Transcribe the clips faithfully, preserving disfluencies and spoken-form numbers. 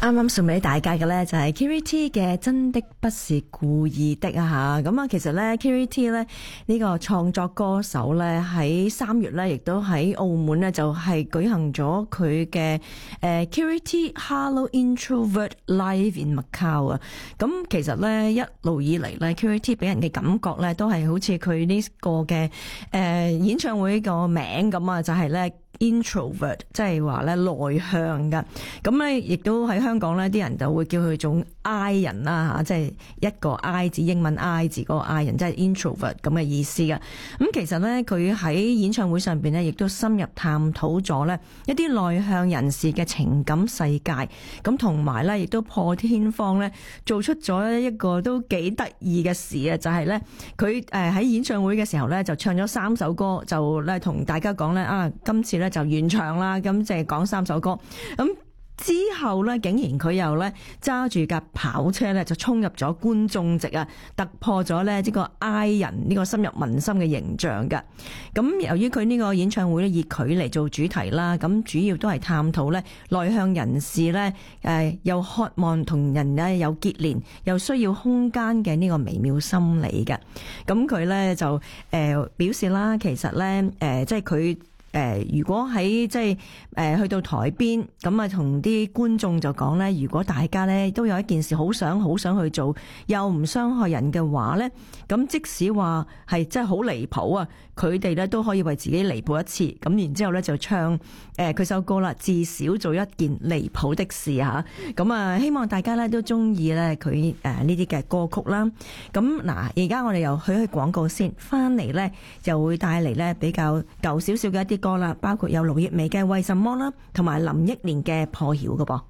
啱啱送俾大家嘅咧就係 Kiri.T 嘅真的不是故意的啊吓，咁啊其實咧 Kiri.T 咧呢個創作歌手咧喺三月咧亦都喺澳門咧就係舉行咗佢嘅誒 Kiri.T Hello Introvert Live in Macau 啊，咁其實咧一路以嚟咧 Kiri.T 俾人嘅感覺咧都係好似佢呢個嘅誒演唱會個名咁啊，就係咧introvert 即係話咧內向噶，咁咧亦都喺香港咧啲人就會叫佢做 I 人啦吓，即係一個 I 字英文 I 字嗰個 I 人，即係 introvert 咁嘅意思噶。咁其實咧佢喺演唱會上邊咧亦都深入探討咗咧一啲內向人士嘅情感世界，咁同埋咧亦都破天荒咧做出咗一個都幾得意嘅事啊，就係咧佢誒喺演唱會嘅時候咧就唱咗三首歌，就咧同大家講咧啊今次咧就完場啦，咁即係講三首歌，咁之後咧竟然佢又咧揸住架跑車咧就衝入咗觀眾席啊，突破咗咧呢個 I 人呢個深入民心嘅形象㗎。咁由於佢呢個演唱會咧以佢嚟做主題啦，咁主要都係探討咧內向人士咧誒又渴望同人咧有結連，又需要空間嘅呢個微妙心理嘅。咁佢咧就誒表示啦，其實咧誒即係佢。誒，如果喺即係誒去到台邊咁啊，同啲觀眾就講咧，如果大家咧都有一件事好想好想去做，又唔傷害人嘅話咧，咁即使話係真係好離譜啊，佢哋咧都可以為自己離譜一次。咁然之後咧就唱誒佢首歌啦，至少做一件離譜的事吓。咁啊，希望大家咧都中意咧佢誒呢啲嘅歌曲啦。咁嗱，而家我哋又去去廣告先，翻嚟咧就會帶嚟咧比較舊少少嘅一啲歌啦，包括有盧業瑂嘅為什麼啦，同埋林憶蓮嘅破曉嘅噃。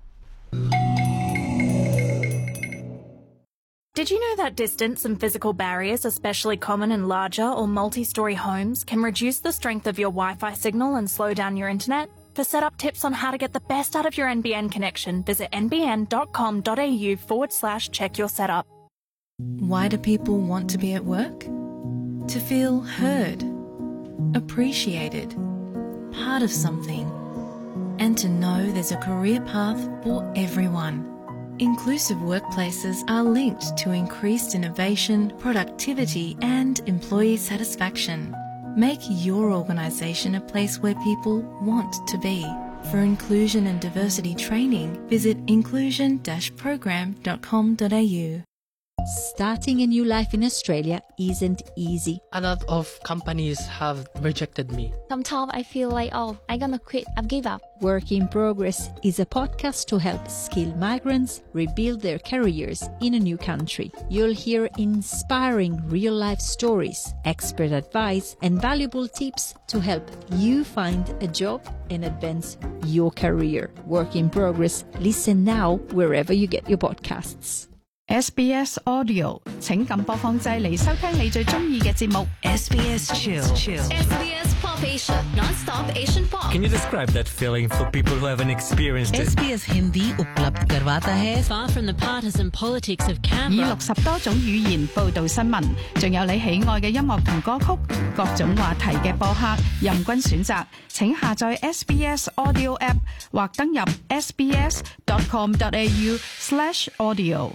Did you know that distance and physical barriers, especially common in larger or multi-story homes, can reduce the strength of your Wi-Fi signal and slow down your internet? For setup tips on how to get the best out of your N B N connection, visit nbn.com.au forward slash check your setup. Why do people want to be at work? To feel heard, appreciated, part of something, and to know there's a career path for everyone. Inclusive workplaces are linked to increased innovation, productivity, and employee satisfaction. Make your organisation a place where people want to be. For inclusion and diversity training, visit inclusion dash program dot com dot a u. Starting a new life in Australia isn't easy. A lot of companies have rejected me. Sometimes I feel like, oh, I'm gonna quit, I've give up. Work in Progress is a podcast to help skilled migrants rebuild their careers in a new country. You'll hear inspiring real-life stories, expert advice, and valuable tips to help you find a job and advance your career. Work in Progress. Listen now wherever you get your podcasts. S B S Audio 請撳播放掣嚟收聽你最中意嘅節目 S B S Chill S B S Pop Asia Non-stop Asian Pop Can you describe that feeling for people who haven't experienced it? S B S Hindi उपलब्ध करवाता है ，Far from the partisan politics of 以 Canberra 六十多種語言報導新聞，仲有你喜愛嘅音樂同歌曲，各種話題嘅播客任君選擇。請下載 S B S Audio App 或登入 sbs dot com dot a u slash audio。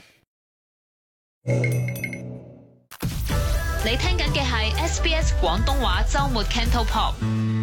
你聽緊嘅係 S B S 廣東話週末 Cantopop。